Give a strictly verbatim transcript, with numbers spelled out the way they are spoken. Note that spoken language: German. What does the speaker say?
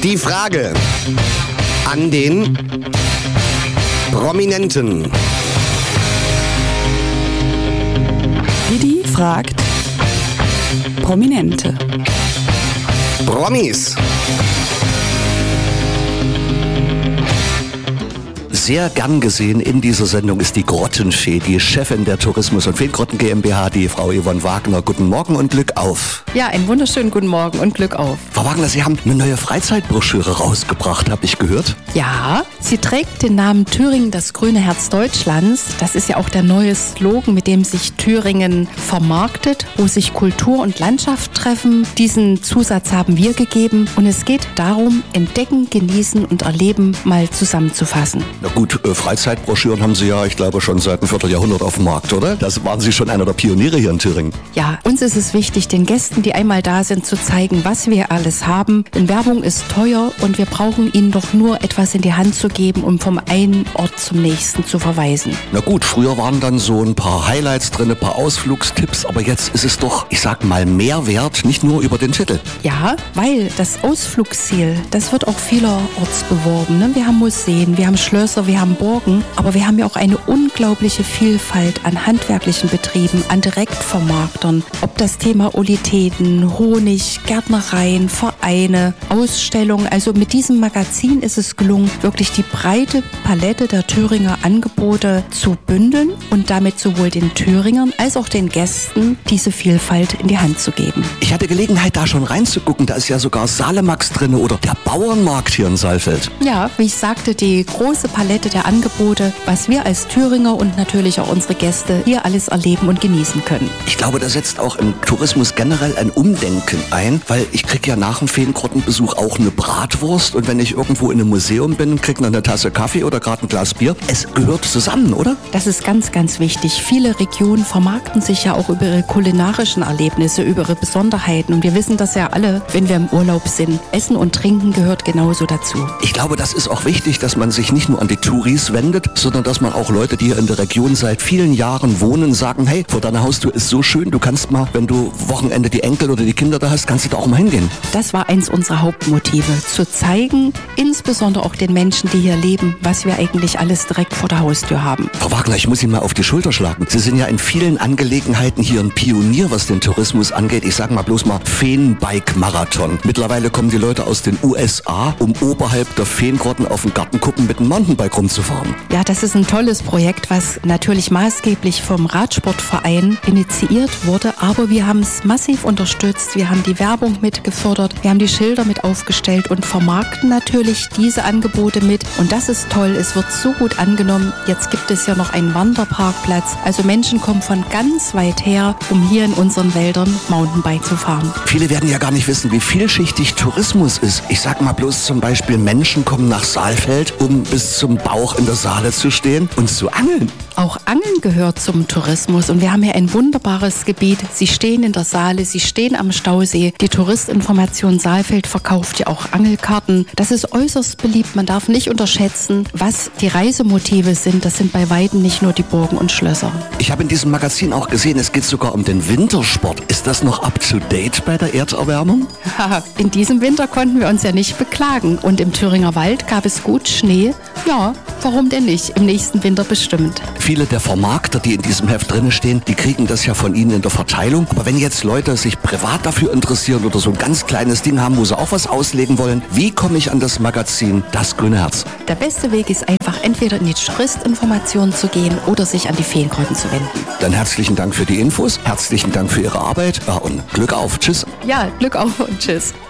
Die Frage an den Prominenten. Didi fragt Prominente. Promis. Sehr gern gesehen in dieser Sendung ist die Grottenfee, die Chefin der Tourismus- und Feengrotten GmbH, die Frau Yvonne Wagner. Guten Morgen und Glück auf. Ja, einen wunderschönen guten Morgen und Glück auf. Frau Wagner, Sie haben eine neue Freizeitbroschüre rausgebracht, habe ich gehört. Ja, sie trägt den Namen Thüringen, das grüne Herz Deutschlands. Das ist ja auch der neue Slogan, mit dem sich Thüringen vermarktet, wo sich Kultur und Landschaft treffen. Diesen Zusatz haben wir gegeben und es geht darum, entdecken, genießen und erleben mal zusammenzufassen. Na gut, äh, Freizeitbroschüren haben Sie ja, ich glaube, schon seit einem Vierteljahrhundert auf dem Markt, oder? Das waren Sie schon einer der Pioniere hier in Thüringen. Ja, uns ist es wichtig, den Gästen, die einmal da sind, zu zeigen, was wir alles haben. Denn Werbung ist teuer und wir brauchen ihnen doch nur etwas in die Hand zu geben, um vom einen Ort zum nächsten zu verweisen. Na gut, früher waren dann so ein paar Highlights drin, ein paar Ausflugstipps, aber jetzt ist es doch, ich sag mal, mehr wert, nicht nur über den Titel. Ja, weil das Ausflugsziel, das wird auch vielerorts beworben. Ne? Wir haben Museen, wir haben Schlösser, wir haben Burgen, aber wir haben ja auch eine unglaubliche Vielfalt an handwerklichen Betrieben, an Direktvermarktern. Ob das Thema Olitäten, Honig, Gärtnereien, Vereine, Ausstellungen. Also mit diesem Magazin ist es gelungen, wirklich die breite Palette der Thüringer Angebote zu bündeln und damit sowohl den Thüringern als auch den Gästen diese Vielfalt in die Hand zu geben. Ich hatte Gelegenheit, da schon reinzugucken. Da ist ja sogar Salemax drin oder der Bauernmarkt hier in Saalfeld. Ja, wie ich sagte, die große Palette der Angebote, was wir als Thüringer und natürlich auch unsere Gäste hier alles erleben und genießen können. Ich glaube, da setzt auch im Tourismus generell ein Umdenken ein, weil ich kriege ja nach dem Feengrottenbesuch auch eine Bratwurst und wenn ich irgendwo in einem Museum bin, kriege noch eine Tasse Kaffee oder gerade ein Glas Bier. Es gehört zusammen, oder? Das ist ganz, ganz wichtig. Viele Regionen vermarkten sich ja auch über ihre kulinarischen Erlebnisse, über ihre Besonderheiten und wir wissen das ja alle, wenn wir im Urlaub sind. Essen und Trinken gehört genauso dazu. Ich glaube, das ist auch wichtig, dass man sich nicht nur an die Touris wendet, sondern dass man auch Leute, die hier in der Region seit vielen Jahren wohnen, sagen, hey, vor deiner Haustür ist so schön, du kannst mal, wenn du Wochenende die Enkel oder die Kinder da hast, kannst du da auch mal hingehen. Das war eins unserer Hauptmotive, zu zeigen, insbesondere auch den Menschen, die hier leben, was wir eigentlich alles direkt vor der Haustür haben. Frau Wagner, ich muss Ihnen mal auf die Schulter schlagen. Sie sind ja in vielen Angelegenheiten hier ein Pionier, was den Tourismus angeht. Ich sage mal bloß mal Feenbike-Marathon. Mittlerweile kommen die Leute aus den U S A, um oberhalb der Feengrotten auf den Gartenkuppen mit dem Mountainbike rumzufahren. Ja, das ist ein tolles Projekt, was natürlich maßgeblich vom Radsportverein initiiert wurde, aber wir haben es massiv unterstützt. Wir haben die Werbung mit gefördert, wir haben die Schilder mit aufgestellt und vermarkten natürlich diese Angebote mit. Und das ist toll, es wird so gut angenommen. Jetzt gibt es ja noch einen Wanderparkplatz. Also Menschen kommen von ganz weit her, um hier in unseren Wäldern Mountainbike zu fahren. Viele werden ja gar nicht wissen, wie vielschichtig Tourismus ist. Ich sag mal bloß zum Beispiel, Menschen kommen nach Saalfeld, um bis zum Bauch in der Saale zu stehen und zu angeln. Auch Angeln gehört zum Tourismus und wir haben hier ein wunderbares Gebiet. Sie stehen in der Saale, Sie stehen am Stausee. Die Touristinformation Saalfeld verkauft ja auch Angelkarten. Das ist äußerst beliebt. Man darf nicht unterschätzen, was die Reisemotive sind. Das sind bei weitem nicht nur die Burgen und Schlösser. Ich habe in diesem Magazin auch gesehen, es geht sogar um den Wintersport. Ist das noch up to date bei der Erderwärmung? In diesem Winter konnten wir uns ja nicht beklagen. Und im Thüringer Wald gab es gut Schnee. Ja, warum denn nicht? Im nächsten Winter bestimmt. Viele der Vermarkter, die in diesem Heft drin stehen, die kriegen das ja von Ihnen in der Verteilung. Aber wenn jetzt Leute sich privat dafür interessieren oder so ein ganz kleines Ding haben, wo sie auch was auslegen wollen, wie komme ich an das Magazin Das Grüne Herz? Der beste Weg ist einfach, entweder in die Touristinformation zu gehen oder sich an die Feengrotten zu wenden. Dann herzlichen Dank für die Infos, herzlichen Dank für Ihre Arbeit ja, und Glück auf. Tschüss. Ja, Glück auf und tschüss.